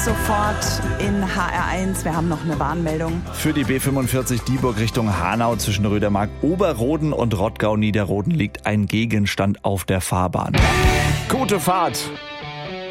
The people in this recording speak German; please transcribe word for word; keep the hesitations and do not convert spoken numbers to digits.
jetzt sofort in H R eins. Wir haben noch eine Warnmeldung. Für die B fünfundvierzig Dieburg Richtung Hanau zwischen Rödermark, Oberroden und Rottgau-Niederroden liegt ein Gegenstand auf der Fahrbahn. Gute Fahrt!